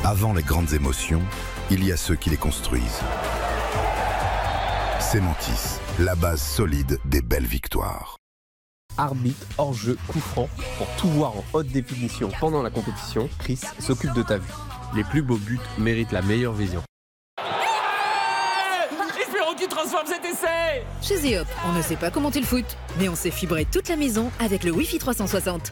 Avant les grandes émotions, il y a ceux qui les construisent. Cementis, la base solide des belles victoires. Arbitre, hors-jeu, coup franc, pour tout voir en haute définition pendant la compétition, Chris s'occupe de ta vue. Les plus beaux buts méritent la meilleure vision. Espérons qu'il transforme cet essai. Chez Zeop, on ne sait pas commenter le foot, mais on sait fibrer toute la maison avec le Wi-Fi 360.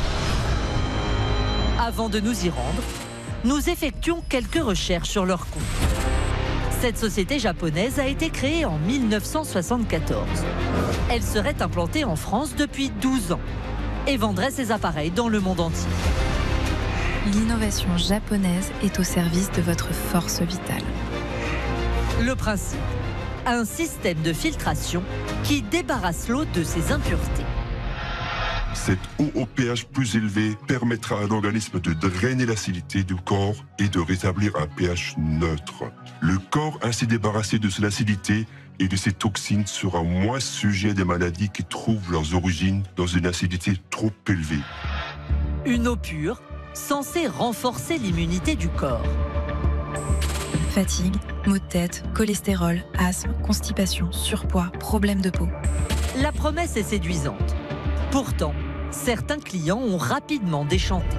Avant de nous y rendre, nous effectuons quelques recherches sur leur compte. Cette société japonaise a été créée en 1974. Elle serait implantée en France depuis 12 ans et vendrait ses appareils dans le monde entier. L'innovation japonaise est au service de votre force vitale. Le principe, un système de filtration qui débarrasse l'eau de ses impuretés. Cette eau au pH plus élevé permettra à l'organisme de drainer l'acidité du corps et de rétablir un pH neutre. Le corps ainsi débarrassé de son acidité et de ses toxines sera moins sujet à des maladies qui trouvent leurs origines dans une acidité trop élevée. Une eau pure, censée renforcer l'immunité du corps. Fatigue, maux de tête, cholestérol, asthme, constipation, surpoids, problèmes de peau. La promesse est séduisante. Pourtant, certains clients ont rapidement déchanté.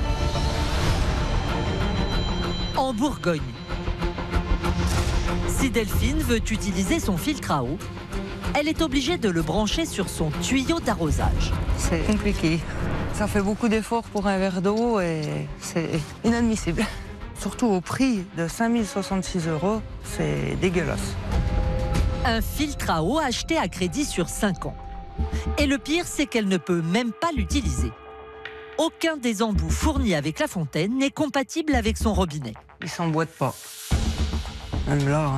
En Bourgogne, si Delphine veut utiliser son filtre à eau, elle est obligée de le brancher sur son tuyau d'arrosage. C'est compliqué. Ça fait beaucoup d'efforts pour un verre d'eau et c'est inadmissible. Surtout au prix de 5 066 €, c'est dégueulasse. Un filtre à eau acheté à crédit sur 5 ans. Et le pire, c'est qu'elle ne peut même pas l'utiliser. Aucun des embouts fournis avec la fontaine n'est compatible avec son robinet. Il s'emboîte pas. Même là,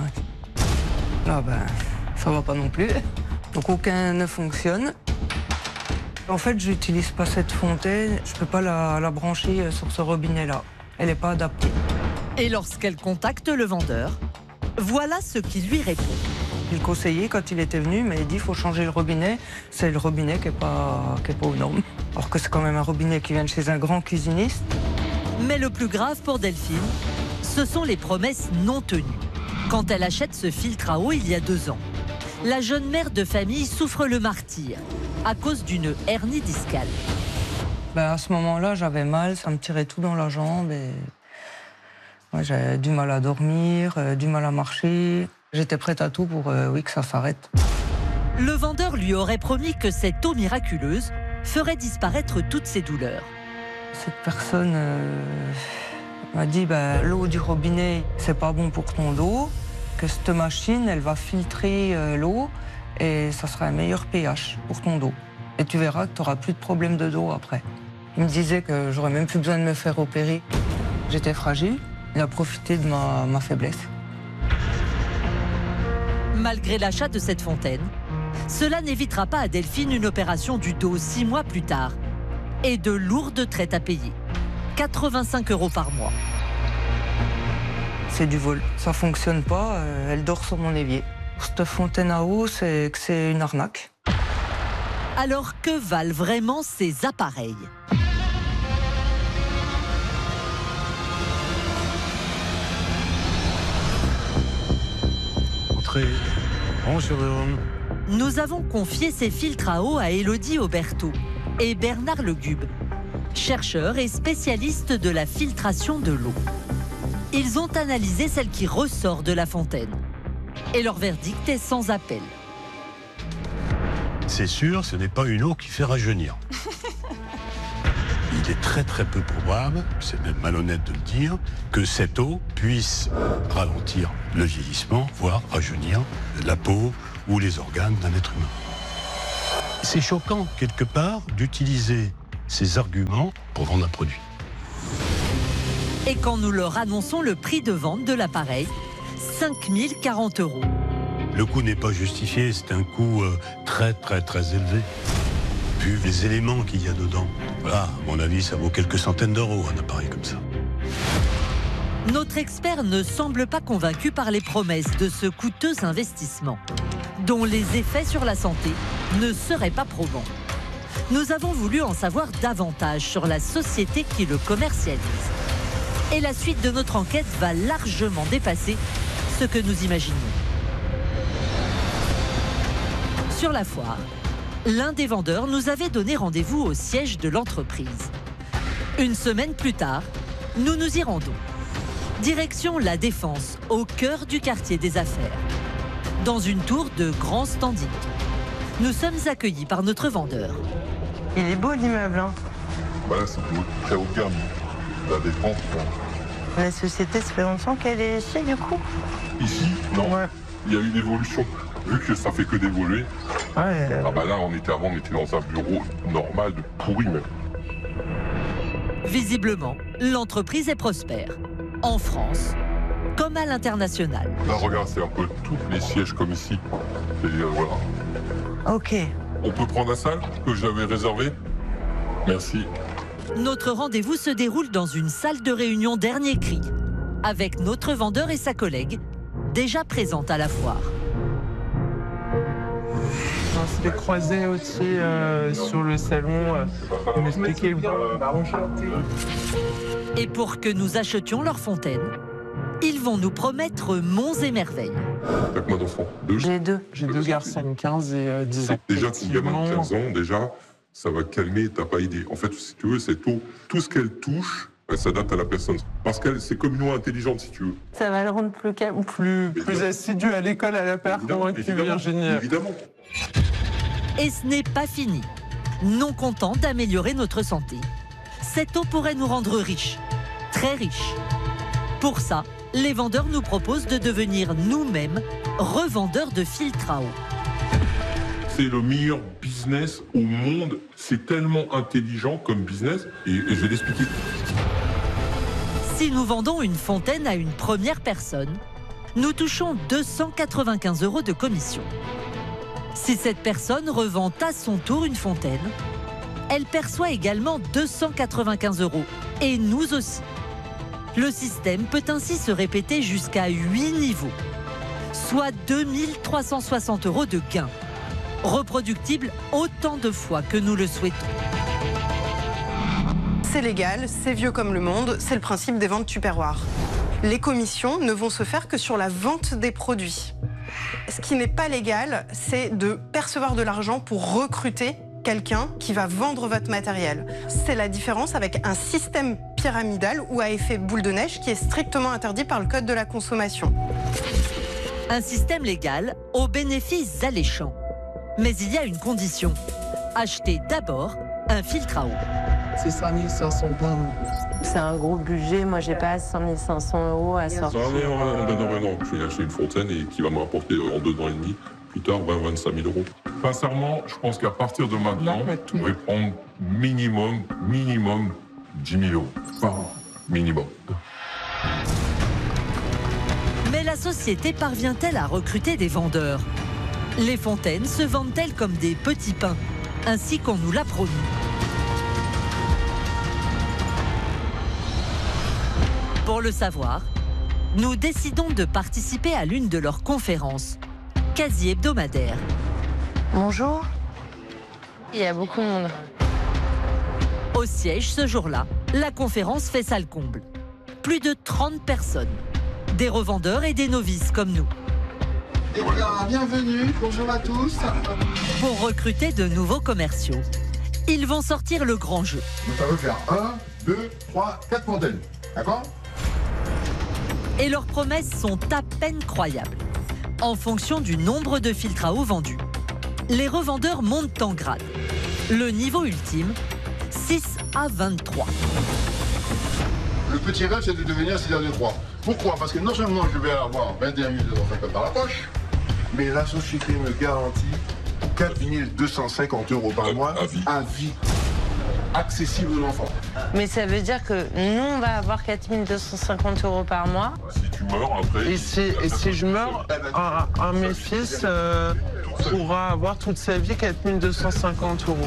ça va pas non plus. Donc aucun ne fonctionne. En fait, j'utilise pas cette fontaine. Je peux pas la brancher sur ce robinet-là. Elle n'est pas adaptée. Et lorsqu'elle contacte le vendeur, voilà ce qu'il lui répond. Le conseiller, quand il était venu, m'a dit qu'il faut changer le robinet. C'est le robinet qui est pas aux normes. Alors que c'est quand même un robinet qui vient de chez un grand cuisiniste. Mais le plus grave pour Delphine, ce sont les promesses non tenues. Quand elle achète ce filtre à eau il y a 2 ans, la jeune mère de famille souffre le martyre à cause d'une hernie discale. À ce moment-là, j'avais mal, ça me tirait tout dans la jambe. Et... j'avais du mal à dormir, du mal à marcher. J'étais prête à tout pour que ça s'arrête. Le vendeur lui aurait promis que cette eau miraculeuse ferait disparaître toutes ses douleurs. Cette personne m'a dit l'eau du robinet, c'est pas bon pour ton dos, que cette machine, elle va filtrer l'eau et ça sera un meilleur pH pour ton dos. Et tu verras que tu n'auras plus de problème de dos après. Il me disait que j'aurais même plus besoin de me faire opérer. J'étais fragile, il a profité de ma faiblesse. Malgré l'achat de cette fontaine, cela n'évitera pas à Delphine une opération du dos 6 mois plus tard et de lourdes traites à payer. 85 € par mois. C'est du vol. Ça fonctionne pas, elle dort sur mon évier. Cette fontaine à eau, c'est une arnaque. Alors que valent vraiment ces appareils ? Bonjour. Nous avons confié ces filtres à eau à Élodie Auberteau et Bernard Legube, chercheurs et spécialistes de la filtration de l'eau. Ils ont analysé celle qui ressort de la fontaine. Et leur verdict est sans appel. C'est sûr, ce n'est pas une eau qui fait rajeunir. Il est très très peu probable, c'est même malhonnête de le dire, que cette eau puisse ralentir le vieillissement, voire rajeunir la peau ou les organes d'un être humain. C'est choquant, quelque part, d'utiliser ces arguments pour vendre un produit. Et quand nous leur annonçons le prix de vente de l'appareil, 5 040 €. Le coût n'est pas justifié, c'est un coût très très très élevé. Vu les éléments qu'il y a dedans, voilà, à mon avis, ça vaut quelques centaines d'euros un appareil comme ça. Notre expert ne semble pas convaincu par les promesses de ce coûteux investissement, dont les effets sur la santé ne seraient pas probants. Nous avons voulu en savoir davantage sur la société qui le commercialise. Et la suite de notre enquête va largement dépasser ce que nous imaginions. Sur la foire, l'un des vendeurs nous avait donné rendez-vous au siège de l'entreprise. Une semaine plus tard, nous nous y rendons. Direction La Défense, au cœur du quartier des affaires. Dans une tour de grand standing. Nous sommes accueillis par notre vendeur. Il est beau l'immeuble, hein. Voilà, c'est très haut de gamme. La Défense. La société, ça fait longtemps qu'elle est ici, du coup. Ici, non. Ouais. Il y a eu une évolution. Vu que ça fait que d'évoluer. Ouais. Ah bah là, on était dans un bureau normal, de pourri même. Visiblement, l'entreprise est prospère. En France, comme à l'international. Là, regarde, c'est un peu tous les sièges comme ici. Voilà. Ok. On peut prendre la salle que j'avais réservée? Merci. Notre rendez-vous se déroule dans une salle de réunion dernier cri, avec notre vendeur et sa collègue, déjà présente à la foire. On s'était croisés aussi sur le salon. Ils m'expliquaient. Et pour que nous achetions leur fontaine, ils vont nous promettre monts et merveilles. T'as combien d'enfants? Deux? J'ai deux. J'ai deux garçons, 15 et 10 ans. Déjà, ton gamin de 15 ans, déjà, ça va calmer, t'as pas idée. En fait, si tu veux, cette eau, tout ce qu'elle touche, elle s'adapte à la personne. Parce qu'elle, c'est comme une eau intelligente, si tu veux. Ça va le rendre plus calme. Plus assidu à l'école, à la part, convaincu, Virginie. Évidemment. Et ce n'est pas fini. Non content d'améliorer notre santé, cette eau pourrait nous rendre riches, très riches. Pour ça, les vendeurs nous proposent de devenir nous-mêmes revendeurs de filtres à eau. C'est le meilleur business au monde. C'est tellement intelligent comme business. Et je vais l'expliquer. Si nous vendons une fontaine à une première personne, nous touchons 295 € de commission. Si cette personne revend à son tour une fontaine, elle perçoit également 295 €. Et nous aussi. Le système peut ainsi se répéter jusqu'à 8 niveaux, soit 2360 € de gains, reproductible autant de fois que nous le souhaitons. C'est légal, c'est vieux comme le monde, c'est le principe des ventes Tupperware. Les commissions ne vont se faire que sur la vente des produits. Ce qui n'est pas légal, c'est de percevoir de l'argent pour recruter quelqu'un qui va vendre votre matériel. C'est la différence avec un système pyramidal ou à effet boule de neige qui est strictement interdit par le Code de la consommation. Un système légal aux bénéfices alléchants. Mais il y a une condition. Acheter d'abord un filtre à eau. C'est 5500 €. C'est un gros budget. Moi, j'ai pas 5500 € à sortir. Non, je vais acheter une fontaine et qui va me rapporter en 2 ans et demi, plus tard 25 000 €. Sincèrement, je pense qu'à partir de maintenant, on va prendre minimum 10 000 € par an. Minimum. Mais la société parvient-elle à recruter des vendeurs? Les fontaines se vendent-elles comme des petits pains, ainsi qu'on nous l'a promis? Pour le savoir, nous décidons de participer à l'une de leurs conférences, quasi hebdomadaires. Bonjour. Il y a beaucoup de monde. Au siège, ce jour-là, la conférence fait salle comble. Plus de 30 personnes, des revendeurs et des novices comme nous. Eh bien, bienvenue, bonjour à tous. Pour recruter de nouveaux commerciaux, ils vont sortir le grand jeu. Donc ça veut faire 1, 2, 3, 4 fontaines, d'accord? Et leurs promesses sont à peine croyables. En fonction du nombre de filtres à eau vendus, les revendeurs montent en grade. Le niveau ultime, 6 à 23. Le petit rêve, c'est de devenir 6 à 2, 3. Pourquoi? Parce que non seulement je vais avoir 21 250 dans la poche, mais la société me garantit 4 250 € par mois à vie. Accessible aux enfants. Mais ça veut dire que nous, on va avoir 4 250 € par mois. Si tu meurs après... Et si je meurs, un de mes fils pourra avoir toute sa vie 4 250 €.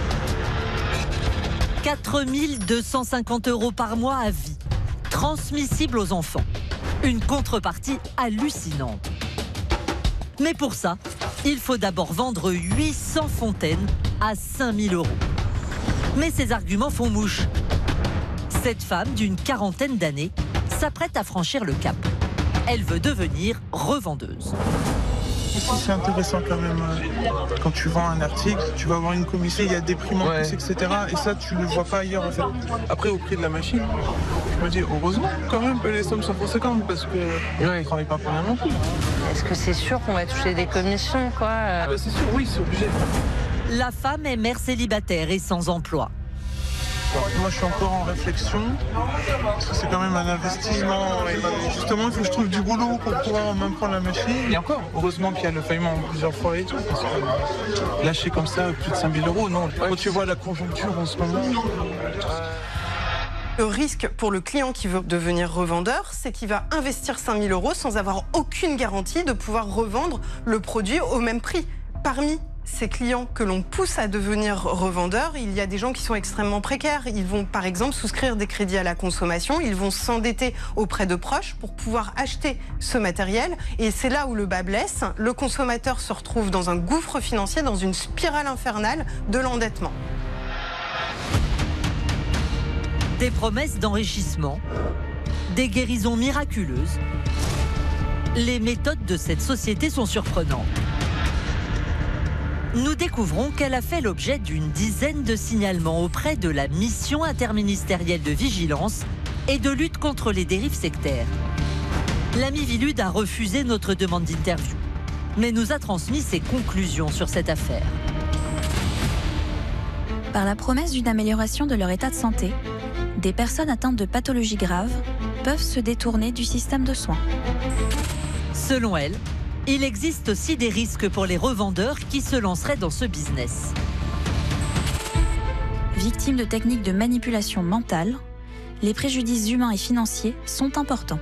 4 250 € par mois à vie, transmissible aux enfants. Une contrepartie hallucinante. Mais pour ça, il faut d'abord vendre 800 fontaines à 5 000 €. Mais ces arguments font mouche. Cette femme d'une quarantaine d'années s'apprête à franchir le cap. Elle veut devenir revendeuse. C'est intéressant quand même. Quand tu vends un article, tu vas avoir une commission, il y a des prix en plus, etc. Et ça, tu ne le vois pas ailleurs en fait. Après, au prix de la machine, je me dis heureusement quand même que les sommes sont conséquentes parce que ils ne travaillent pas pour rien non plus. Est-ce que c'est sûr qu'on va toucher des commissions, quoi? C'est sûr, oui, c'est obligé. La femme est mère célibataire et sans emploi. Moi, je suis encore en réflexion, parce que c'est quand même un investissement. Et justement, il faut que je trouve du boulot pour pouvoir même prendre la machine. Et encore, heureusement qu'il y a le paiement plusieurs fois et tout. Parce que lâcher comme ça plus de 5 000 €, non. Quand tu vois la conjoncture en ce moment... Le risque pour le client qui veut devenir revendeur, c'est qu'il va investir 5 000 € sans avoir aucune garantie de pouvoir revendre le produit au même prix. Parmi ces clients que l'on pousse à devenir revendeurs, il y a des gens qui sont extrêmement précaires. Ils vont par exemple souscrire des crédits à la consommation, ils vont s'endetter auprès de proches pour pouvoir acheter ce matériel. Et c'est là où le bas blesse. Le consommateur se retrouve dans un gouffre financier, dans une spirale infernale de l'endettement. Des promesses d'enrichissement, des guérisons miraculeuses. Les méthodes de cette société sont surprenantes. Nous découvrons qu'elle a fait l'objet d'une dizaine de signalements auprès de la mission interministérielle de vigilance et de lutte contre les dérives sectaires. La Miviludes a refusé notre demande d'interview, mais nous a transmis ses conclusions sur cette affaire. Par la promesse d'une amélioration de leur état de santé, des personnes atteintes de pathologies graves peuvent se détourner du système de soins. Selon elle, il existe aussi des risques pour les revendeurs qui se lanceraient dans ce business. Victimes de techniques de manipulation mentale, les préjudices humains et financiers sont importants.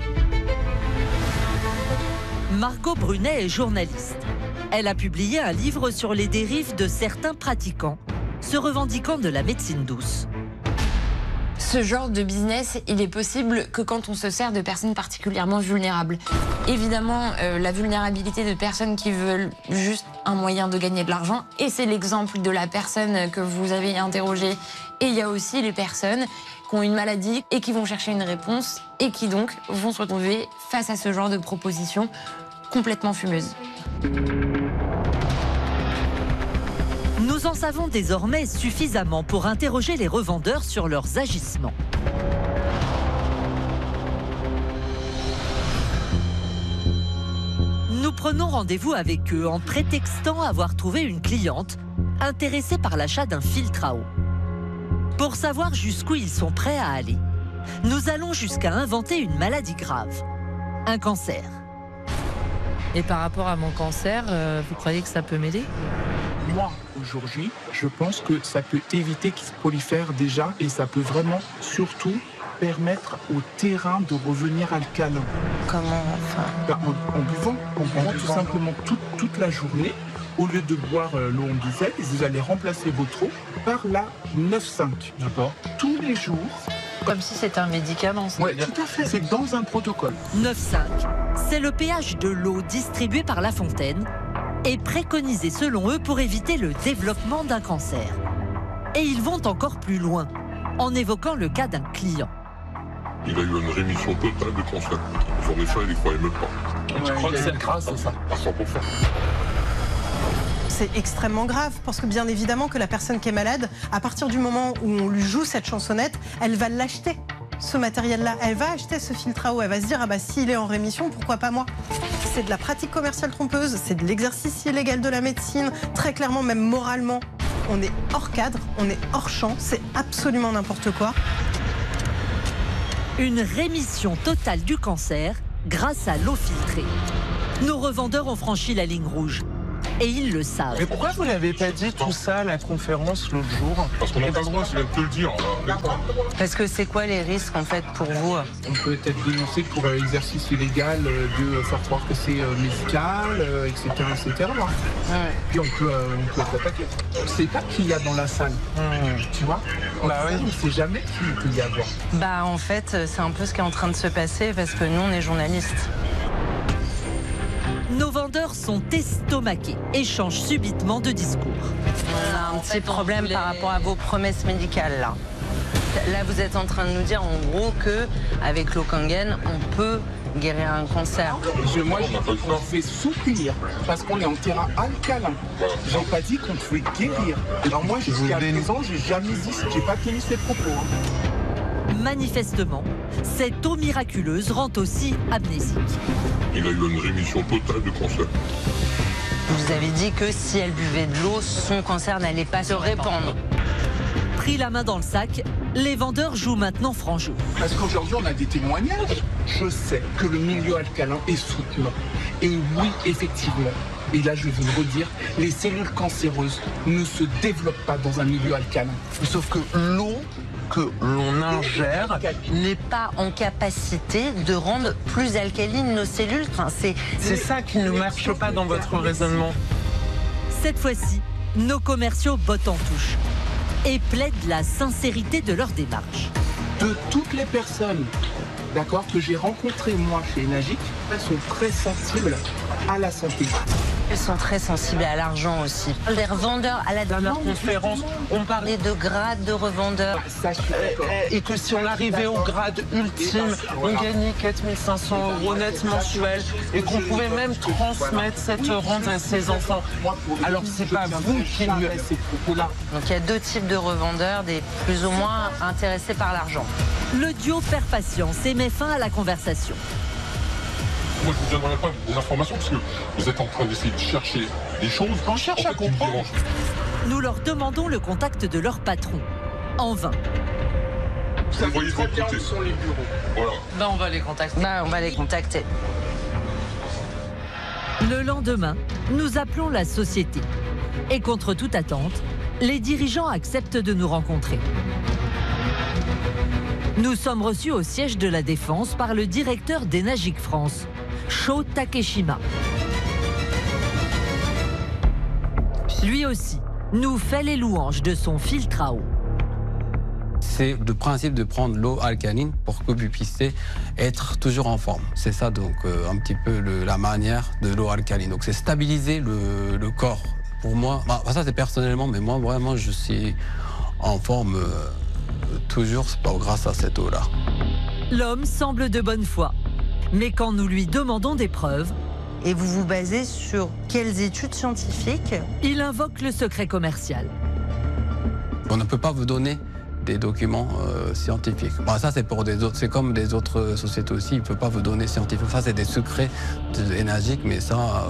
Margot Brunet est journaliste. Elle a publié un livre sur les dérives de certains pratiquants, se revendiquant de la médecine douce. Ce genre de business, il est possible que quand on se sert de personnes particulièrement vulnérables. Évidemment, la vulnérabilité de personnes qui veulent juste un moyen de gagner de l'argent, et c'est l'exemple de la personne que vous avez interrogée. Et il y a aussi les personnes qui ont une maladie et qui vont chercher une réponse et qui donc vont se retrouver face à ce genre de propositions complètement fumeuses. Nous en savons désormais suffisamment pour interroger les revendeurs sur leurs agissements. Nous prenons rendez-vous avec eux en prétextant avoir trouvé une cliente intéressée par l'achat d'un filtre à eau. Pour savoir jusqu'où ils sont prêts à aller, nous allons jusqu'à inventer une maladie grave, un cancer. Et par rapport à mon cancer, vous croyez que ça peut m'aider ? Moi, aujourd'hui, je pense que ça peut éviter qu'il se prolifère déjà et ça peut vraiment, surtout, permettre au terrain de revenir alcalin. Comment enfin... En buvant tout simplement toute la journée, au lieu de boire l'eau en buvette, vous allez remplacer votre eau par la 9,5. D'accord. Tous les jours. Comme si c'était un médicament. Oui, tout à fait. C'est dans un protocole. 9,5, c'est le pH de l'eau distribuée par La Fontaine et préconisé selon eux pour éviter le développement d'un cancer. Et ils vont encore plus loin, en évoquant le cas d'un client. Il a eu une rémission totale de cancer. Son médecin, il n'y croyait même pas. Tu crois que c'est grave, c'est ça ? À 100%. C'est extrêmement grave parce que bien évidemment que la personne qui est malade, à partir du moment où on lui joue cette chansonnette, elle va l'acheter, ce matériel-là. Elle va acheter ce filtre à eau. Elle va se dire, ah bah s'il est en rémission, pourquoi pas moi ? C'est de la pratique commerciale trompeuse, c'est de l'exercice illégal de la médecine. Très clairement, même moralement, on est hors cadre, on est hors champ. C'est absolument n'importe quoi. Une rémission totale du cancer grâce à l'eau filtrée. Nos revendeurs ont franchi la ligne rouge. Et ils le savent. Mais pourquoi vous n'avez pas dit tout ça à la conférence l'autre jour ? Parce qu'on n'a pas le droit, je viens de te le dire. Parce que c'est quoi les risques en fait pour vous ? On peut être dénoncé pour exercice illégal de faire croire que c'est médical, etc. etc. Ouais. Puis on peut être attaqué. On ne sait pas qui il y a dans la salle. Tu vois ? Bah oui. On ne sait jamais qui il peut y avoir. Bah en fait, c'est un peu ce qui est en train de se passer parce que nous, on est journalistes. Nos vendeurs sont estomaqués et changent subitement de discours. On a un petit problème par rapport à vos promesses médicales là. Là, vous êtes en train de nous dire en gros que avec l'eau Kangen, on peut guérir un cancer. Moi, on fait soutenir parce qu'on est en terrain alcalin. J'ai pas dit qu'on pouvait guérir. Alors moi, jusqu'à présent, j'ai pas tenu ces propos. Manifestement, cette eau miraculeuse rend aussi amnésique. Il a eu une rémission totale de cancer. Vous avez dit que si elle buvait de l'eau, son cancer n'allait pas se répandre. Pris la main dans le sac, les vendeurs jouent maintenant franc jeu. Parce qu'aujourd'hui, on a des témoignages. Je sais que le milieu alcalin est soutenant. Et oui, effectivement, et là je vais vous le redire, les cellules cancéreuses ne se développent pas dans un milieu alcalin. Sauf que l'eau que l'on ingère n'est pas en capacité de rendre plus alcalines nos cellules. Enfin, c'est ça qui ne marche pas dans votre raisonnement. Cette fois-ci, nos commerciaux bottent en touche et plaident la sincérité de leur démarche. De toutes les personnes, d'accord, que j'ai rencontrées moi chez Enagic, elles sont très sensibles à la santé. Elles sont très sensibles à l'argent aussi. Les revendeurs, à la dernière conférence, on parlait de grade de revendeur. Et que si on arrivait au grade ultime, on gagnait 4 500 € net mensuels et qu'on pouvait même transmettre cette rente à ses enfants. Alors c'est pas vous qui lui avez ces propos-là. Donc il y a deux types de revendeurs, des plus ou moins intéressés par l'argent. Le duo perd patience et met fin à la conversation. Moi, je vous donnerai pas des informations parce que vous êtes en train d'essayer de chercher des choses. On cherche à comprendre. Nous leur demandons le contact de leur patron. En vain. Vous voyez très bien où sont les bureaux. Voilà. Ben, on va les contacter. Le lendemain, nous appelons la société. Et contre toute attente, les dirigeants acceptent de nous rencontrer. Nous sommes reçus au siège de la Défense par le directeur d'Enagic France, Sho Takeshima. Lui aussi nous fait les louanges de son filtre à eau. C'est le principe de prendre l'eau alcaline pour que vous puissiez être toujours en forme. C'est ça donc un petit peu la manière de l'eau alcaline. Donc c'est stabiliser le corps. Pour moi, ça c'est personnellement, mais moi vraiment je suis en forme toujours grâce à cette eau-là. L'homme semble de bonne foi, mais quand nous lui demandons des preuves... Et vous vous basez sur quelles études scientifiques? Il invoque le secret commercial. On ne peut pas vous donner des documents scientifiques. Ça c'est pour des autres, c'est comme des autres sociétés aussi, il ne peut pas vous donner scientifiques. Ça c'est des secrets énergiques, mais ça,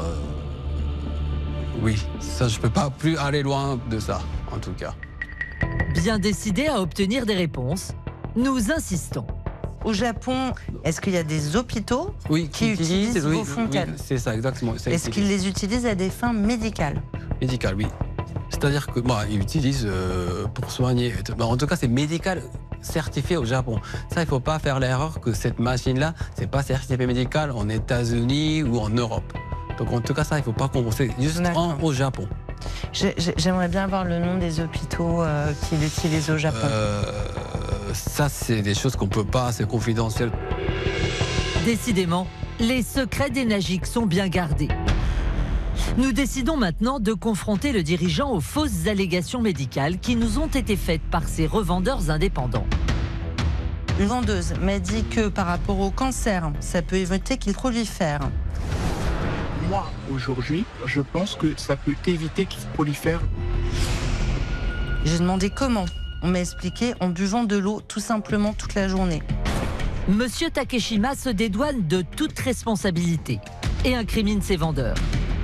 oui, ça je ne peux pas plus aller loin de ça, en tout cas. Bien décidé à obtenir des réponses, nous insistons. Au Japon, est-ce qu'il y a des hôpitaux qui utilisent vos fontaines? Oui, c'est ça, exactement. Est-ce qu'ils les utilisent à des fins médicales? Médicales, oui. C'est-à-dire que ils utilisent pour soigner. En tout cas, c'est médical certifié au Japon. Ça, il ne faut pas faire l'erreur que cette machine-là, c'est pas certifié médical en États-Unis ou en Europe. Donc en tout cas, ça, il ne faut pas compenser. Juste au Japon. J'aimerais bien avoir le nom des hôpitaux qui l'utilisent au Japon. Ça, c'est des choses qu'on ne peut pas, c'est confidentiel. Décidément, les secrets d'Enagic sont bien gardés. Nous décidons maintenant de confronter le dirigeant aux fausses allégations médicales qui nous ont été faites par ces revendeurs indépendants. Une vendeuse m'a dit que par rapport au cancer, ça peut éviter qu'il prolifère. Moi, aujourd'hui, je pense que ça peut éviter qu'il prolifère. J'ai demandé comment. On m'a expliqué en buvant de l'eau tout simplement toute la journée. Monsieur Takeshima se dédouane de toute responsabilité et incrimine ses vendeurs.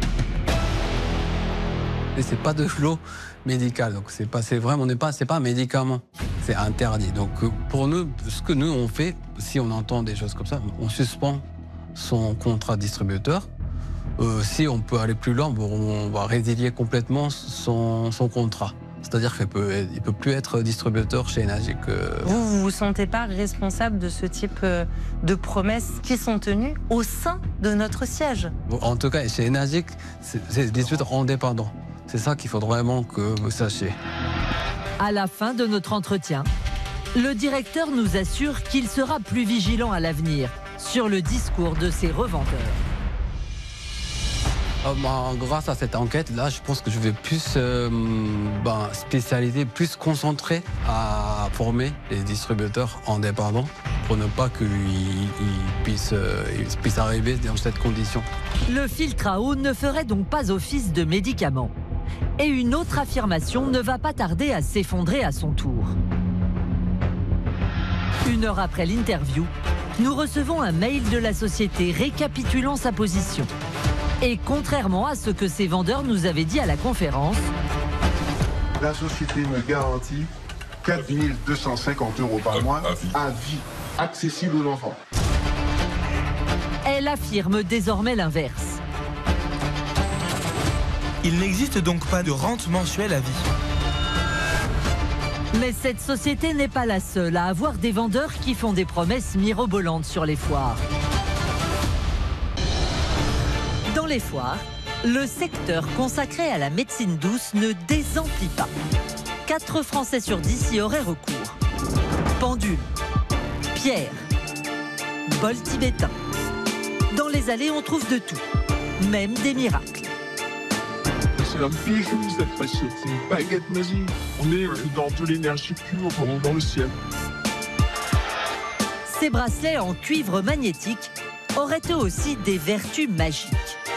Et c'est pas de l'eau médicale, donc c'est pas un médicament, c'est interdit. Donc pour nous, ce que nous on fait, si on entend des choses comme ça, on suspend son contrat distributeur. Si on peut aller plus loin, on va résilier complètement son contrat. C'est-à-dire qu'il ne peut plus être distributeur chez Enagic. Vous ne vous sentez pas responsable de ce type de promesses qui sont tenues au sein de notre siège? En tout cas, chez Enagic, c'est des distributeurs indépendants. C'est ça qu'il faut vraiment que vous sachiez. À la fin de notre entretien, le directeur nous assure qu'il sera plus vigilant à l'avenir sur le discours de ses revendeurs. Grâce à cette enquête-là, je pense que je vais plus spécialiser, plus concentrer à former les distributeurs indépendants pour ne pas qu'ils puissent arriver dans cette condition. Le filtre à eau ne ferait donc pas office de médicament. Et une autre affirmation ne va pas tarder à s'effondrer à son tour. 1 heure après l'interview, nous recevons un mail de la société récapitulant sa position. Et contrairement à ce que ces vendeurs nous avaient dit à la conférence, la société me garantit 4 250 € par mois à vie, accessible aux enfants. Elle affirme désormais l'inverse. Il n'existe donc pas de rente mensuelle à vie. Mais cette société n'est pas la seule à avoir des vendeurs qui font des promesses mirobolantes sur les foires. Dans les foires, le secteur consacré à la médecine douce ne désemplit pas. 4 Français sur 10 y auraient recours. Pendule, pierre, bol tibétain. Dans les allées, on trouve de tout, même des miracles. C'est un bijou cette machine, c'est une baguette magique. On est dans de l'énergie pure, dans le ciel. Ces bracelets en cuivre magnétique auraient eux aussi des vertus magiques.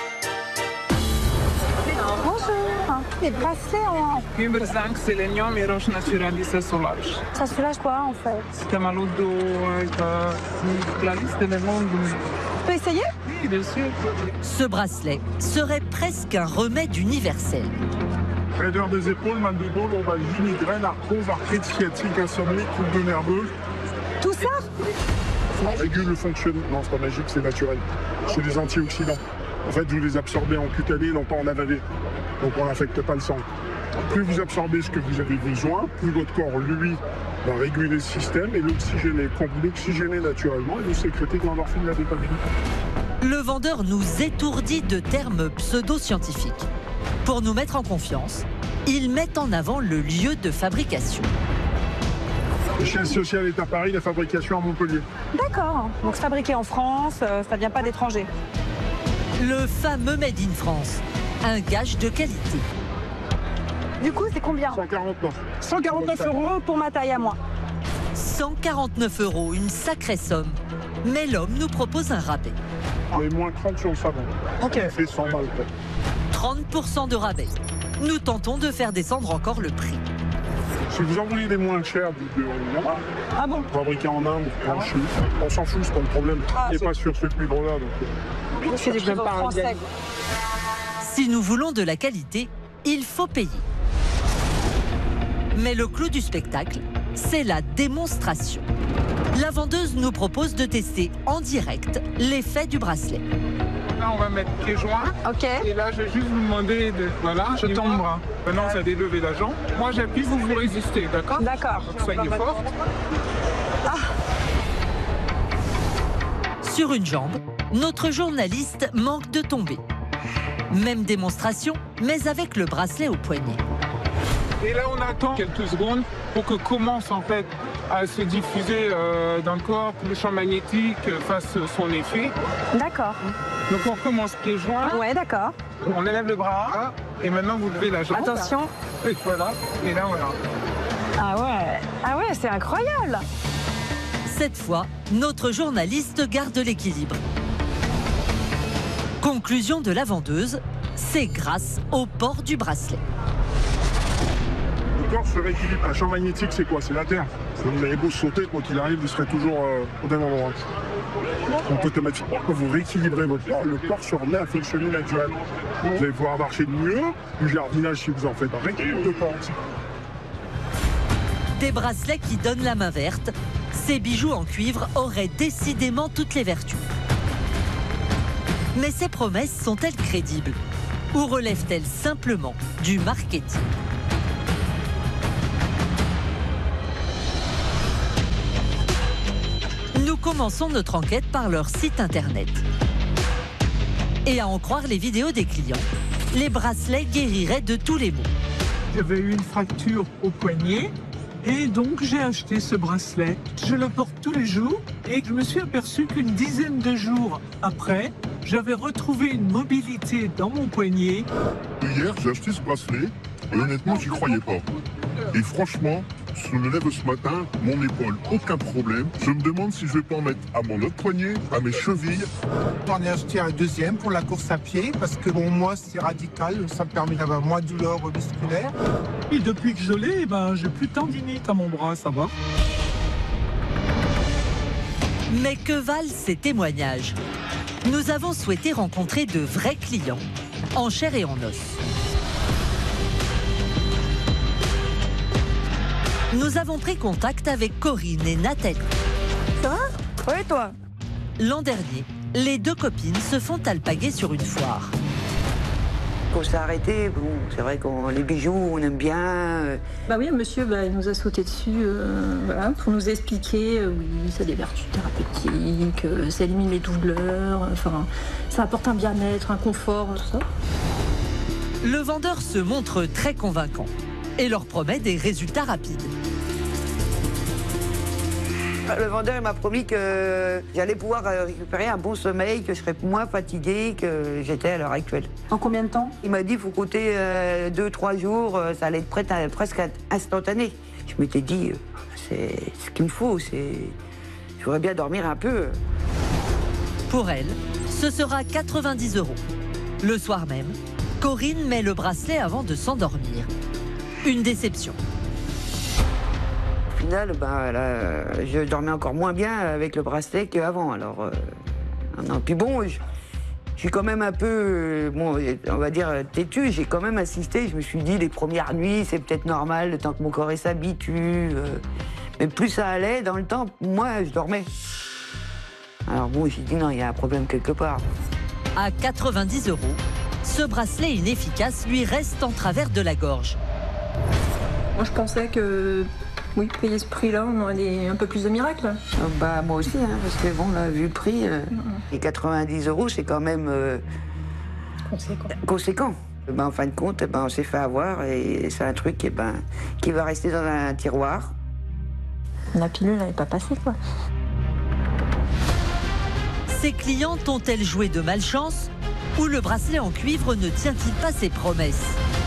Bonjour, les bracelets en cuivre, zinc, sélénium et roche naturalis, ça soulage. Ça soulage quoi en fait? C'est mal au dos, la liste des mondes. Je peux essayer? Oui, bien sûr. Ce bracelet serait presque un remède universel. Raideur des épaules, mal de dos, lombalgie, migraine, arthrose, arthrite sciatique, insomnie, troubles nerveux. Tout ça? Ça régule le fonctionnement. Non, c'est pas magique, c'est naturel. C'est des antioxydants. En fait, vous les absorbez en cutané, non pas en AVV. Donc on n'affecte pas le sang. Plus vous absorbez ce que vous avez besoin, plus votre corps, lui, va réguler le système et l'oxygéner. Quand vous l'oxygénez naturellement, et vous sécrétez de l'endorphine, la dopamine. Le vendeur nous étourdit de termes pseudo-scientifiques. Pour nous mettre en confiance, il met en avant le lieu de fabrication. Le siège social est à Paris, la fabrication à Montpellier. D'accord, donc c'est fabriqué en France, ça vient pas d'étranger. Le fameux Made in France, un gage de qualité. Du coup, c'est combien? 149. 149 € pour ma taille à moi. 149 €, une sacrée somme. Mais l'homme nous propose un rabais. Et moins 30 sur le savon. Ok. Ça fait 100 balles. 30% de rabais. Nous tentons de faire descendre encore le prix. Si vous en voulez des moins chers, ah bon, fabriqués en Inde, en Chine, on s'en fout, c'est pas le problème. Il n'est pas sur ce cuivre-là. C'est des choses français. Si nous voulons de la qualité, il faut payer. Mais le clou du spectacle, c'est la démonstration. La vendeuse nous propose de tester en direct l'effet du bracelet. Là, on va mettre pieds joints. Ok. Et là, je vais juste vous demander de... Voilà, je tends le bras. Maintenant, vous allez lever la jambe. Moi, j'appuie, vous vous résistez, d'accord? D'accord. Soyez forte. Ah. Sur une jambe, notre journaliste manque de tomber. Même démonstration, mais avec le bracelet au poignet. Et là, on attend quelques secondes pour que commence en fait à se diffuser dans le corps, que le champ magnétique fasse son effet. D'accord. Donc on recommence pieds joints. Ouais, d'accord. On élève le bras et maintenant vous levez la jambe. Attention. Et voilà. Et là voilà. Ah ouais, c'est incroyable. Cette fois, notre journaliste garde l'équilibre. Conclusion de la vendeuse, c'est grâce au port du bracelet. Le corps se rééquilibre. Un champ magnétique, c'est quoi? C'est la Terre. Vous avez beau sauter, quoi qu'il arrive, vous serez toujours au même endroit. Donc automatiquement, quand vous rééquilibrez votre corps, le corps se remet à fonctionner naturellement. Vous allez pouvoir marcher mieux, du jardinage si vous en faites un rééquilibre de corps. Des bracelets qui donnent la main verte, ces bijoux en cuivre auraient décidément toutes les vertus. Mais ces promesses sont-elles crédibles? Ou relèvent-elles simplement du marketing? Nous commençons notre enquête par leur site internet. Et à en croire les vidéos des clients, les bracelets guériraient de tous les maux. J'avais eu une fracture au poignet et donc j'ai acheté ce bracelet. Je le porte tous les jours Et je me suis aperçu qu'une dizaine de jours après, j'avais retrouvé une mobilité dans mon poignet. Hier, j'ai acheté ce bracelet et honnêtement, j'y croyais pas. Et franchement, je me lève ce matin, mon épaule, aucun problème. Je me demande si je vais pas en mettre à mon autre poignet, à mes chevilles. J'en ai acheté un deuxième pour la course à pied parce que bon, moi, c'est radical. Ça me permet d'avoir moins de douleur musculaire. Et depuis que je l'ai, j'ai plus de tendinite à mon bras, ça va. Mais que valent ces témoignages? Nous avons souhaité rencontrer de vrais clients, en chair et en os. Nous avons pris contact avec Corinne et Nathalie. Ça va? Oui, toi? L'an dernier, les deux copines se font alpaguer sur une foire. Quand on s'est arrêté, bon, c'est vrai qu'on les bijoux, on aime bien. Bah oui, monsieur, il nous a sauté dessus pour nous expliquer, oui, ça a des vertus thérapeutiques, ça élimine les douleurs, ça apporte un bien-être, un confort, tout ça. Le vendeur se montre très convaincant et leur promet des résultats rapides. Le vendeur il m'a promis que j'allais pouvoir récupérer un bon sommeil, que je serais moins fatiguée que j'étais à l'heure actuelle. En combien de temps? Il m'a dit qu'il faut compter 2-3 jours, ça allait être presque instantané. Je m'étais dit, c'est ce qu'il me faut, je voudrais bien dormir un peu. Pour elle, ce sera 90 €. Le soir même, Corinne met le bracelet avant de s'endormir. Une déception. Au final, je dormais encore moins bien avec le bracelet qu'avant. Alors, non. Puis bon, je suis quand même un peu, on va dire têtu. J'ai quand même assisté. Je me suis dit, les premières nuits, c'est peut-être normal, le temps que mon corps s'habitue. Mais plus ça allait, dans le temps, moi, je dormais. Alors bon, j'ai dit non, il y a un problème quelque part. À 90 €, ce bracelet inefficace lui reste en travers de la gorge. Moi, je pensais que, oui, payer ce prix-là, on aurait un peu plus de miracles. Moi aussi, parce que bon, là, vu le prix, les 90 €, c'est quand même conséquent. En fin de compte, on s'est fait avoir et c'est un truc qui va rester dans un tiroir. La pilule n'avait pas passé, quoi. Ces clientes ont-elles joué de malchance ou le bracelet en cuivre ne tient-il pas ses promesses?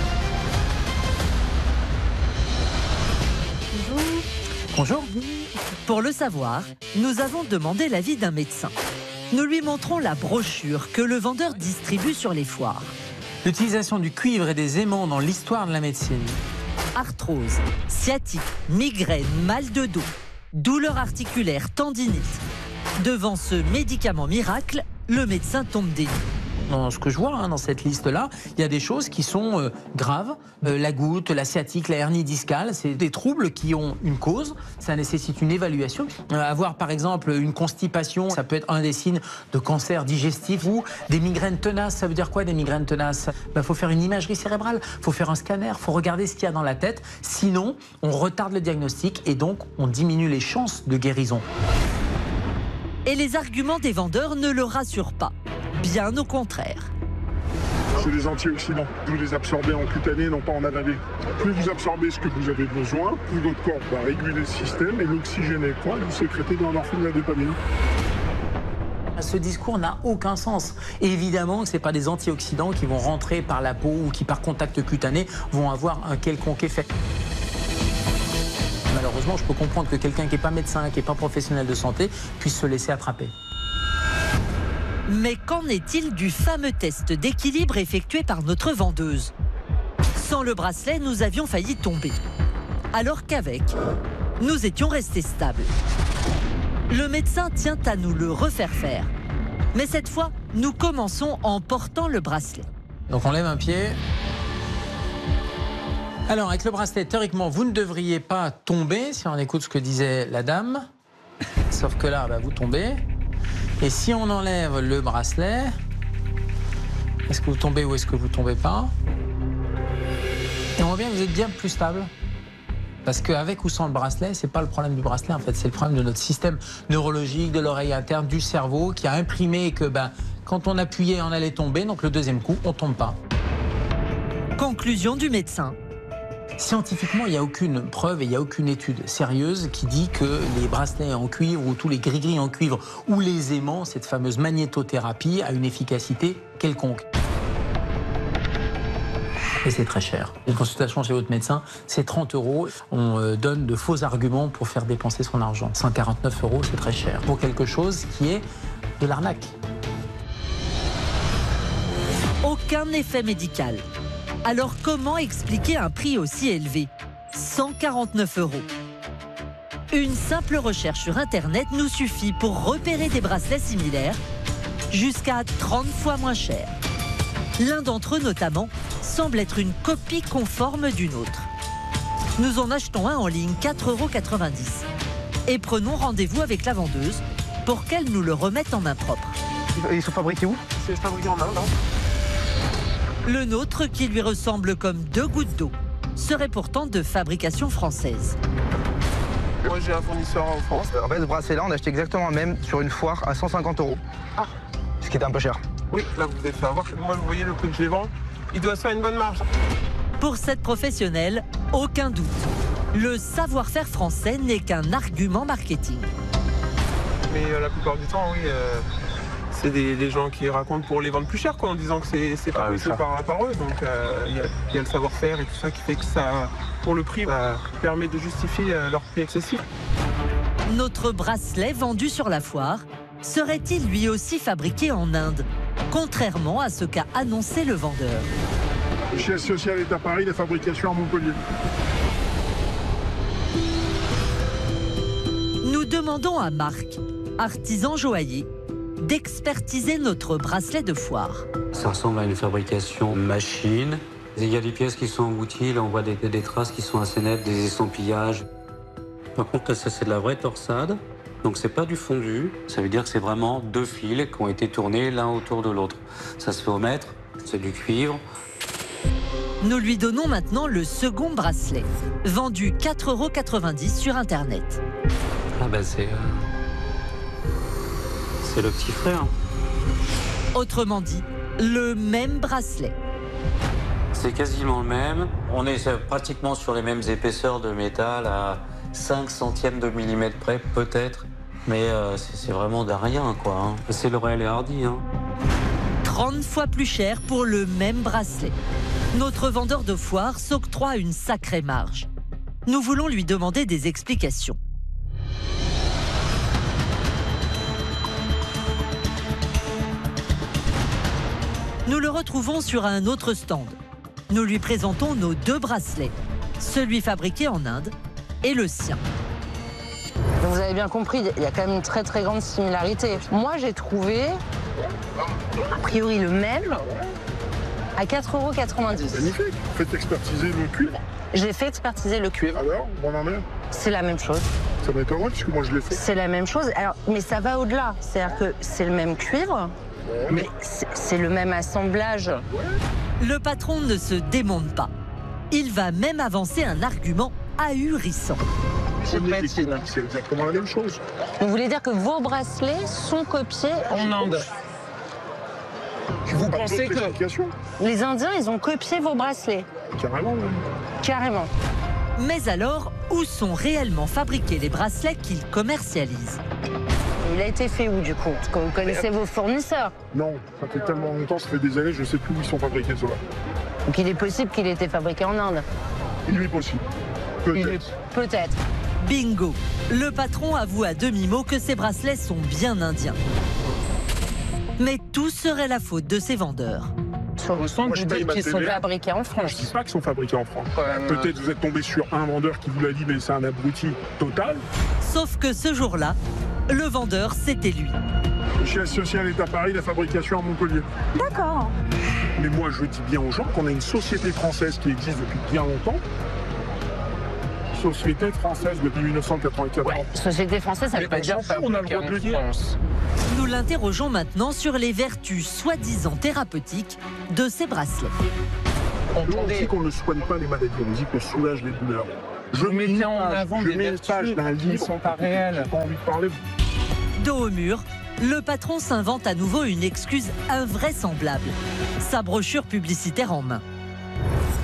Bonjour. Pour le savoir, nous avons demandé l'avis d'un médecin. Nous lui montrons la brochure que le vendeur distribue sur les foires. L'utilisation du cuivre et des aimants dans l'histoire de la médecine. Arthrose, sciatique, migraine, mal de dos, douleurs articulaires, tendinite. Devant ce médicament miracle, le médecin tombe des nues. Dans ce que je vois dans cette liste-là, il y a des choses qui sont graves. La goutte, la sciatique, la hernie discale, c'est des troubles qui ont une cause. Ça nécessite une évaluation. Avoir par exemple une constipation, ça peut être un des signes de cancer digestif ou des migraines tenaces. Ça veut dire quoi des migraines tenaces? Faut faire une imagerie cérébrale, faut faire un scanner, faut regarder ce qu'il y a dans la tête. Sinon, on retarde le diagnostic et donc on diminue les chances de guérison. Et les arguments des vendeurs ne le rassurent pas. Bien au contraire. C'est des antioxydants. Vous les absorbez en cutané, non pas en avalé. Plus vous absorbez ce que vous avez besoin, plus votre corps va réguler le système et l'oxygéner. Vous sécrétez de l'endorphine et de la dopamine. Ce discours n'a aucun sens. Et évidemment que ce n'est pas des antioxydants qui vont rentrer par la peau ou qui par contact cutané vont avoir un quelconque effet. Malheureusement, je peux comprendre que quelqu'un qui n'est pas médecin, qui n'est pas professionnel de santé, puisse se laisser attraper. Mais qu'en est-il du fameux test d'équilibre effectué par notre vendeuse? Sans le bracelet, nous avions failli tomber. Alors qu'avec, nous étions restés stables. Le médecin tient à nous le refaire faire. Mais cette fois, nous commençons en portant le bracelet. Donc on lève un pied. Alors avec le bracelet, théoriquement, vous ne devriez pas tomber, si on écoute ce que disait la dame. Sauf que là, vous tombez. Et si on enlève le bracelet, est-ce que vous tombez ou est-ce que vous tombez pas? Et on voit bien que vous êtes bien plus stable. Parce qu'avec ou sans le bracelet, c'est pas le problème du bracelet en fait, c'est le problème de notre système neurologique, de l'oreille interne, du cerveau, qui a imprimé que quand on appuyait, on allait tomber, donc le deuxième coup, on tombe pas. Conclusion du médecin. Scientifiquement, il n'y a aucune preuve et il n'y a aucune étude sérieuse qui dit que les bracelets en cuivre ou tous les gris-gris en cuivre ou les aimants, cette fameuse magnétothérapie, a une efficacité quelconque. Et c'est très cher. Une consultation chez votre médecin, c'est 30 €. On donne de faux arguments pour faire dépenser son argent. 149 €, c'est très cher. Pour quelque chose qui est de l'arnaque. Aucun effet médical. Alors comment expliquer un prix aussi élevé ? 149 €. Une simple recherche sur Internet nous suffit pour repérer des bracelets similaires, jusqu'à 30 fois moins chers. L'un d'entre eux notamment semble être une copie conforme d'une autre. Nous en achetons un en ligne, 4,90 €. Et prenons rendez-vous avec la vendeuse pour qu'elle nous le remette en main propre. Ils sont fabriqués où? C'est fabriqué en Inde. Le nôtre, qui lui ressemble comme 2 gouttes d'eau, serait pourtant de fabrication française. Moi j'ai un fournisseur en France. En fait, ce bracelet-là, on a acheté exactement le même sur une foire à 150 €. Ah. Ce qui était un peu cher. Oui, là vous êtes fait avoir. Moi, vous voyez le prix que je les vends, il doit se faire une bonne marge. Pour cette professionnelle, aucun doute. Le savoir-faire français n'est qu'un argument marketing. Mais la plupart du temps, oui, c'est des gens qui racontent pour les vendre plus cher, quoi, en disant que c'est pas possible par eux. Donc il y a le savoir-faire et tout ça qui fait que ça, pour le prix, permet de justifier leur prix excessif. Notre bracelet vendu sur la foire serait-il lui aussi fabriqué en Inde, contrairement à ce qu'a annoncé le vendeur? Le siège social est à Paris, la fabrication à Montpellier. Nous demandons à Marc, artisan joaillier, d'expertiser notre bracelet de foire. Ça ressemble à une fabrication machine. Il y a des pièces qui sont englouties, là on voit des traces qui sont assez nettes, des estampages. Par contre, là, ça c'est de la vraie torsade, donc c'est pas du fondu. Ça veut dire que c'est vraiment 2 fils qui ont été tournés l'un autour de l'autre. Ça se fait au mètre, c'est du cuivre. Nous lui donnons maintenant le second bracelet, vendu 4,90 € sur Internet. Ah ben c'est le petit frère. Autrement dit, le même bracelet. C'est quasiment le même. On est pratiquement sur les mêmes épaisseurs de métal à 5 centièmes de millimètre près, peut-être. Mais c'est vraiment de rien, quoi. Hein. C'est Laurel et Hardy. Hein. 30 fois plus cher pour le même bracelet. Notre vendeur de foire s'octroie une sacrée marge. Nous voulons lui demander des explications. Nous le retrouvons sur un autre stand. Nous lui présentons nos 2 bracelets, celui fabriqué en Inde et le sien. Vous avez bien compris, il y a quand même une très très grande similarité. Moi j'ai trouvé, a priori le même, à 4,90 €. Magnifique. Faites expertiser le cuivre. J'ai fait expertiser le cuivre. Alors, on en est? C'est la même chose. Ça m'étonnerait puisque moi je l'ai fait. C'est la même chose, alors, mais ça va au-delà. C'est-à-dire que c'est le même cuivre, mais c'est le même assemblage. Le patron ne se démonte pas. Il va même avancer un argument ahurissant. C'est exactement la même chose. Vous voulez dire que vos bracelets sont copiés en Inde? Vous pensez que les Indiens, ils ont copié vos bracelets? Carrément, oui. Carrément. Mais alors, où sont réellement fabriqués les bracelets qu'ils commercialisent? Il a été fait où, du coup? Parce que vous connaissez vos fournisseurs. Non, ça fait tellement longtemps, ça fait des années, je ne sais plus où ils sont fabriqués, ceux-là. Donc il est possible qu'il ait été fabriqué en Inde? Il est possible. Peut-être. Peut-être. Bingo! Le patron avoue à demi-mot que ces bracelets sont bien indiens. Mais tout serait la faute de ces vendeurs. Sur le stand, vous dites qu'ils sont fabriqués en France. Je ne dis pas qu'ils sont fabriqués en France. Peut-être vous êtes tombé sur un vendeur qui vous l'a dit, mais c'est un abruti total. Sauf que ce jour-là, le vendeur, c'était lui. Le siège social est à Paris, la fabrication à Montpellier. D'accord. Mais moi, je dis bien aux gens qu'on a une société française qui existe depuis bien longtemps. Société française depuis 1994. Ouais, société française, ça veut pas dire on a le droit de le dire. Nous l'interrogeons maintenant sur les vertus soi-disant thérapeutiques de ces bracelets. On dit qu'on ne soigne pas les maladies, on dit qu'on soulage les douleurs. Je mets en avant des vertus d'un livre, qui sont pas réels. J'ai pas envie de parler. Dos au mur, le patron s'invente à nouveau une excuse invraisemblable. Sa brochure publicitaire en main.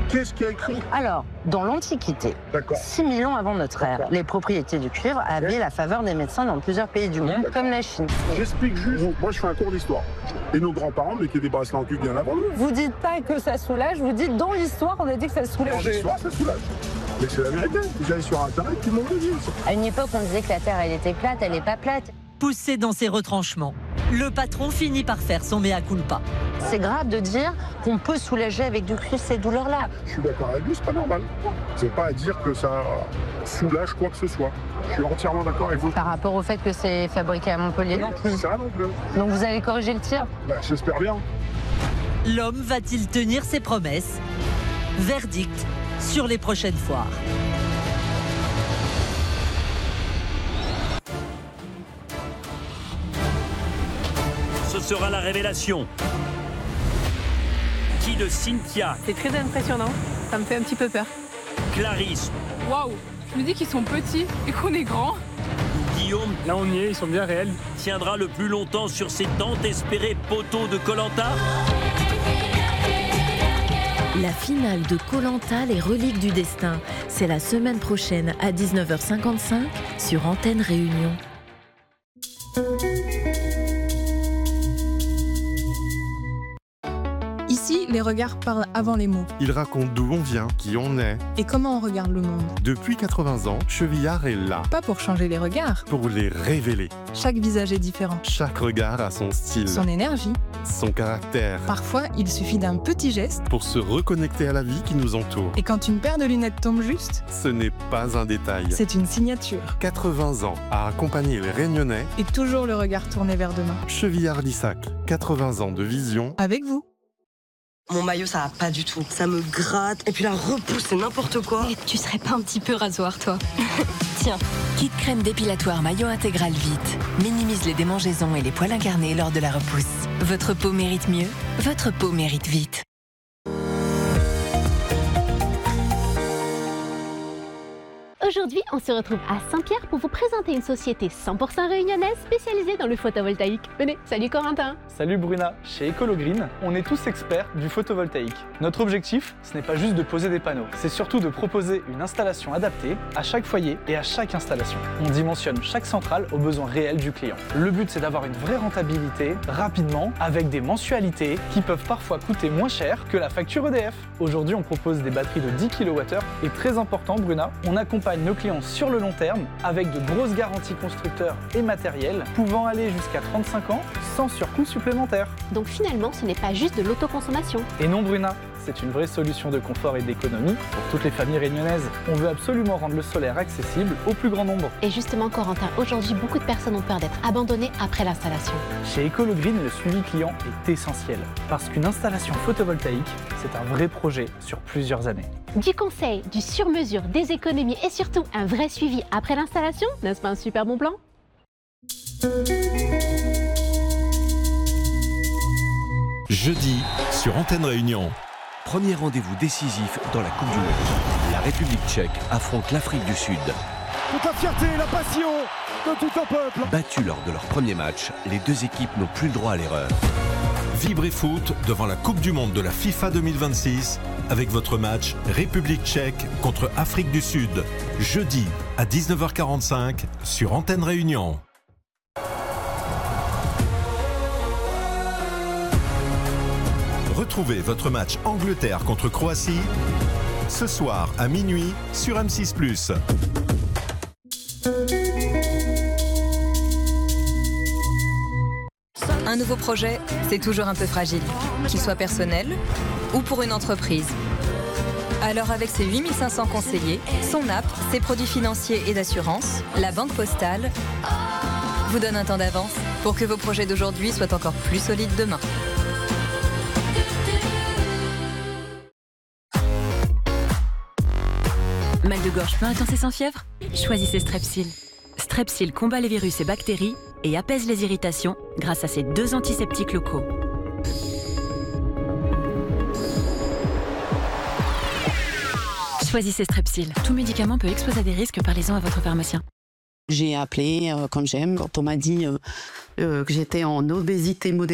Qu'est-ce qui a écrit? Alors, dans l'Antiquité, 6 000 ans avant notre ère, les propriétés du cuivre avaient la faveur des médecins dans plusieurs pays du monde, comme la Chine. J'explique juste, moi je fais un cours d'histoire. Et nos grands-parents mettaient des bracelets en cuivre bien avant nous. Vous dites pas que ça soulage, vous dites dans l'histoire, on a dit que ça soulageait. Dans l'histoire, ça soulage. Mais c'est la vérité. Vous allez sur Internet, tout le monde le dit. À une époque, on disait que la Terre, elle était plate, elle n'est pas plate. Poussé dans ses retranchements, le patron finit par faire son mea culpa. C'est grave de dire qu'on peut soulager avec du cuivre ces douleurs-là. Je suis d'accord avec vous, c'est pas normal. C'est pas à dire que ça soulage quoi que ce soit. Je suis entièrement d'accord avec vous. Par rapport au fait que c'est fabriqué à Montpellier non plus. Ça non plus. Donc vous allez corriger le tir? J'espère bien. L'homme va-t-il tenir ses promesses? Verdict sur les prochaines foires. Ce sera la révélation. Qui de Cynthia? C'est très impressionnant, ça me fait un petit peu peur. Clarisse? Waouh, je me dis qu'ils sont petits et qu'on est grands. Guillaume? Là on y est, ils sont bien réels. Tiendra le plus longtemps sur ces tant espérés poteaux de Koh-Lanta? La finale de Koh-Lanta, les reliques du destin. C'est la semaine prochaine à 19h55 sur Antenne Réunion. Ici, les regards parlent avant les mots. Ils racontent d'où on vient, qui on est. Et comment on regarde le monde. Depuis 80 ans, Chevillard est là. Pas pour changer les regards. Pour les révéler. Chaque visage est différent. Chaque regard a son style. Son énergie. Son caractère. Parfois, il suffit d'un petit geste pour se reconnecter à la vie qui nous entoure. Et quand une paire de lunettes tombe juste, ce n'est pas un détail. C'est une signature. 80 ans à accompagner les Réunionnais. Et toujours le regard tourné vers demain. Chevillard-Lissac, 80 ans de vision. Avec vous. Mon maillot, ça va pas du tout. Ça me gratte. Et puis la repousse, c'est n'importe quoi. Et tu serais pas un petit peu rasoir, toi? Tiens, kit crème dépilatoire maillot intégral vite. Minimise les démangeaisons et les poils incarnés lors de la repousse. Votre peau mérite mieux. Votre peau mérite vite. Aujourd'hui, on se retrouve à Saint-Pierre pour vous présenter une société 100% réunionnaise spécialisée dans le photovoltaïque. Venez, salut Corentin. Salut Bruna, chez Ecologreen, on est tous experts du photovoltaïque. Notre objectif, ce n'est pas juste de poser des panneaux, c'est surtout de proposer une installation adaptée à chaque foyer et à chaque installation. On dimensionne chaque centrale aux besoins réels du client. Le but, c'est d'avoir une vraie rentabilité, rapidement, avec des mensualités qui peuvent parfois coûter moins cher que la facture EDF. Aujourd'hui, on propose des batteries de 10 kWh et très important Bruna, on accompagne nos clients sur le long terme avec de grosses garanties constructeurs et matériels pouvant aller jusqu'à 35 ans sans surcoût supplémentaire. Donc finalement, ce n'est pas juste de l'autoconsommation. Et non Bruna, c'est une vraie solution de confort et d'économie pour toutes les familles réunionnaises. On veut absolument rendre le solaire accessible au plus grand nombre. Et justement Corentin, aujourd'hui beaucoup de personnes ont peur d'être abandonnées après l'installation. Chez Ecologreen, le suivi client est essentiel parce qu'une installation photovoltaïque, c'est un vrai projet sur plusieurs années. Du conseil, du sur-mesure, des économies et surtout un vrai suivi après l'installation, n'est-ce pas un super bon plan? Jeudi, sur Antenne Réunion. Premier rendez-vous décisif dans la Coupe du Monde. La République tchèque affronte l'Afrique du Sud. Toute la fierté, la passion de tout un peuple. Battus lors de leur premier match, les deux équipes n'ont plus le droit à l'erreur. Vibrez foot devant la Coupe du Monde de la FIFA 2026 avec votre match République tchèque contre Afrique du Sud. Jeudi à 19h45 sur Antenne Réunion. Retrouvez votre match Angleterre contre Croatie ce soir à minuit sur M6+. Un nouveau projet, c'est toujours un peu fragile, qu'il soit personnel ou pour une entreprise. Alors avec ses 8500 conseillers, son app, ses produits financiers et d'assurance, la Banque Postale vous donne un temps d'avance pour que vos projets d'aujourd'hui soient encore plus solides demain. Mal de gorge peu intense et sans fièvre? Choisissez Strepsil. Strepsil combat les virus et bactéries et apaise les irritations grâce à ses 2 antiseptiques locaux. Choisissez Strepsil. Tout médicament peut exposer à des risques, parlez-en à votre pharmacien. J'ai appelé quand on m'a dit que j'étais en obésité modérée.